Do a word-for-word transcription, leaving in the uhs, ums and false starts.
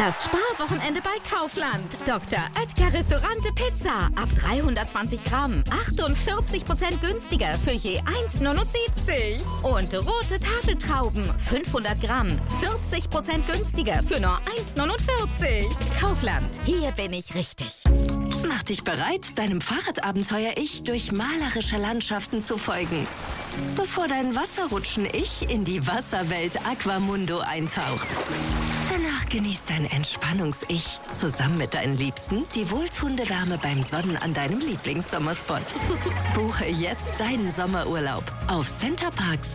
Das Sparwochenende bei Kaufland. Doktor Oetker Restaurante Pizza. Ab dreihundertzwanzig Gramm. achtundvierzig Prozent günstiger für je eins Komma neunundsiebzig. Und rote Tafeltrauben. fünfhundert Gramm. vierzig Prozent günstiger für nur eins Komma neunundvierzig. Kaufland. Hier bin ich richtig. Mach dich bereit, deinem Fahrradabenteuer-Ich durch malerische Landschaften zu folgen. Bevor dein Wasserrutschen-Ich in die Wasserwelt Aquamundo eintaucht. Danach genießt dein Entspannungs-Ich zusammen mit deinen Liebsten die wohltuende Wärme beim Sonnen an deinem Lieblingssommerspot. Buche jetzt deinen Sommerurlaub auf Center Parks.